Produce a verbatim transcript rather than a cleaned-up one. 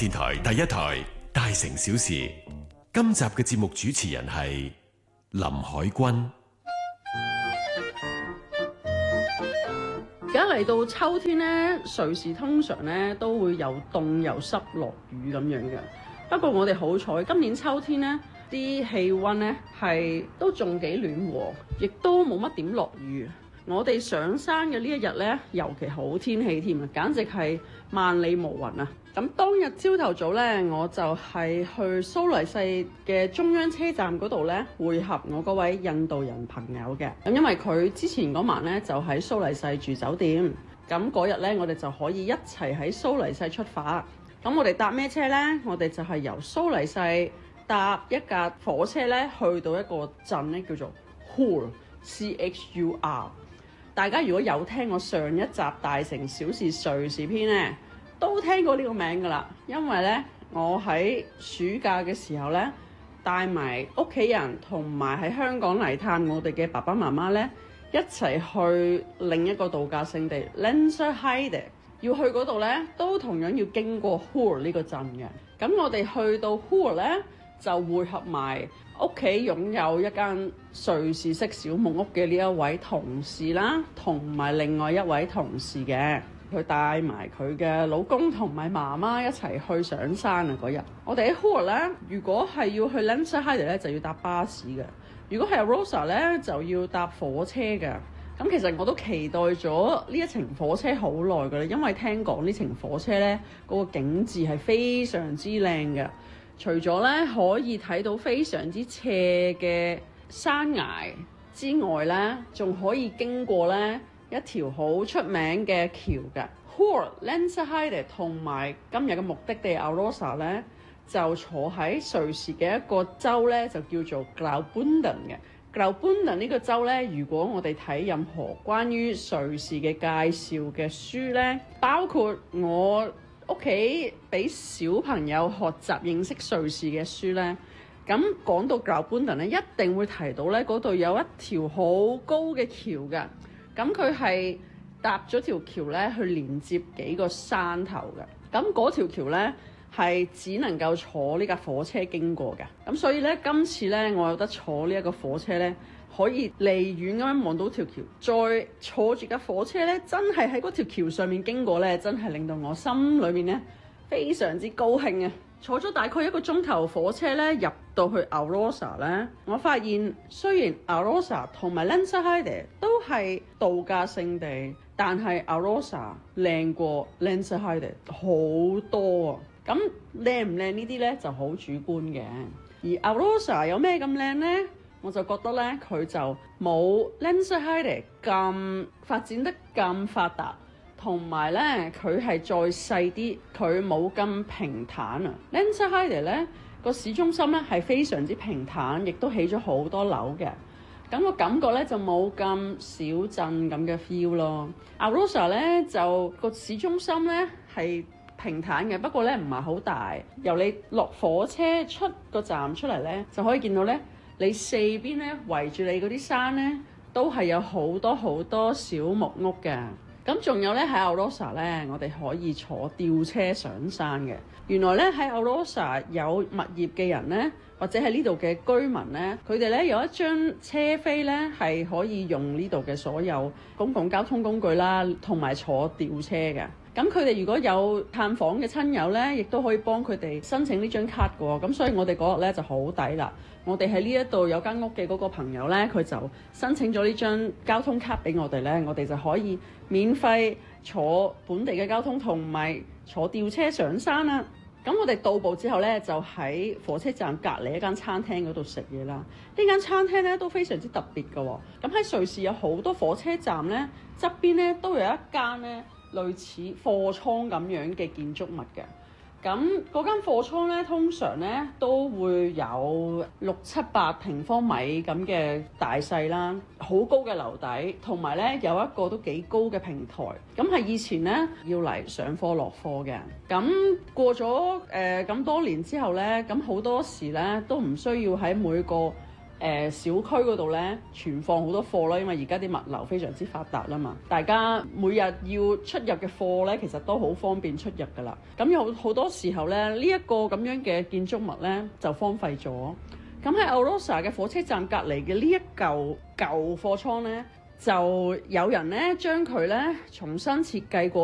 電台第一台《大城小事》，今集嘅節目主持人係林海軍。 而家嚟到秋天咧，瑞士通常咧都會又凍又濕落雨咁樣嘅。不過我哋好彩，今年秋天咧啲氣温咧係都仲幾暖和，亦都冇乜點落雨。我哋上山嘅呢一日咧，尤其好天氣添啊，簡直係萬里無雲啊！咁當日朝頭早咧，我就係去蘇黎世嘅中央車站嗰度咧會合我嗰位印度人朋友嘅。咁因為佢之前嗰晚咧就喺蘇黎世住酒店，咁嗰日咧我哋就可以一齊喺蘇黎世出發。咁我哋搭咩車咧？我哋就係由蘇黎世搭一架火車咧去到一個鎮咧叫做 Chur，C H U R。大家如果有聽我上一集《大城小事瑞士篇》咧，都聽過呢個名㗎啦。因為咧，我喺暑假嘅時候咧，帶埋屋企人同埋喺香港嚟探我哋嘅爸爸媽媽咧，一齊去另一個度假勝地 Lenzerheide。要去嗰度咧，都同樣要經過 Chur 呢個鎮嘅。咁我哋去到 Chur 咧，就會合埋屋企擁有一間瑞士式小木屋嘅呢一位同事啦，同埋另外一位同事嘅，佢帶埋佢嘅老公同埋媽媽一齊去上山啊！嗰日我哋喺 Chur 咧，如果係要去 Lenzerheide 咧，就要搭巴士嘅；如果係 Arosa 咧，就要搭火車嘅。咁其實我都期待咗呢一程火車好耐㗎啦，因為聽講呢程火車咧嗰個景緻係非常之靚嘅。除咗咧可以睇到非常之斜嘅山崖之外咧，仲可以經過咧一條好出名嘅橋嘅。Chur、Lenzerheide 同埋今日嘅目的地 Arosa 咧，就坐喺瑞士嘅一個州咧，就叫做 Graubünden 嘅。Graubünden 呢個州咧，如果我哋睇任何關於瑞士嘅介紹嘅書咧，包括我屋企俾小朋友學習認識瑞士嘅書咧，咁講到 Graubünden 咧，一定會提到咧嗰度有一條好高嘅橋嘅。咁佢係搭咗條橋咧去連接幾個山頭嘅。咁嗰條橋咧係只能夠坐呢架火車經過嘅。咁所以咧，今次咧我有得坐呢一個火車咧，可以離遠咁樣望到條橋，再坐住架火車咧，真係喺嗰條橋上面經過咧，真係令到我心裏面咧非常之高興啊！坐咗大概一個鐘頭火車咧，入到去 Arosa 咧，我發現雖然 Arosa 同埋 Lenzerheide 都係度假勝地，但係 Arosa 靚過 Lenzerheide 好多啊！咁靚唔靚呢啲咧就好主觀嘅。而 Arosa 有咩咁靚呢？我就覺得咧，佢就冇 Lenzerheide 咁發展得咁發達，同埋咧佢係再細啲，佢冇咁平坦啊。Lenzerheide 咧個市中心咧係非常之平坦，亦都起咗好多樓嘅，咁個感覺咧就冇咁小鎮咁嘅 feel 咯。Arosa 咧就個市中心咧係平坦嘅，不過咧唔係好大。由你落火車出個站出嚟咧，就可以見到咧。你四邊咧圍住你嗰啲山咧，都係有好多好多小木屋嘅。咁仲有咧喺 Arosa 咧，我哋可以坐吊車上山嘅。原來咧喺 Arosa 有物業嘅人咧，或者喺呢度嘅居民咧，佢哋咧有一張車飛咧，係可以用呢度嘅所有公共交通工具啦，同埋坐吊車嘅。咁佢哋如果有探訪嘅親友咧，亦都可以幫佢哋申請呢張卡嘅喎。咁所以我哋嗰日咧就好抵啦。我哋喺呢一度有間屋嘅嗰個朋友咧，佢就申請咗呢張交通卡俾我哋咧，我哋就可以免費坐本地嘅交通同埋坐吊車上山啦。咁我哋到埗之後咧，就喺火車站隔離一間餐廳嗰度食嘢啦。呢間餐廳咧都非常之特別嘅喎。咁喺瑞士有好多火車站咧，側邊咧都有一間咧類似貨倉咁樣嘅建築物嘅。咁嗰間貨倉咧，通常咧都會有六七百平方米咁嘅大細啦，好高嘅樓底，同埋咧有一個都幾高嘅平台。咁係以前咧要嚟上課落課嘅。咁過咗誒咁多年之後咧，咁好多時咧都唔需要喺每個呃、小區嗰度咧存放好多貨啦，因為而家啲物流非常之發達啦嘛，大家每日要出入嘅貨咧，其實都好方便出入噶啦。咁有好多時候咧，呢、這、一個咁樣嘅建築物咧就荒廢咗。咁喺 Arosa 嘅火車站隔離嘅呢一嚿舊貨倉咧，就有人咧將佢咧重新設計過。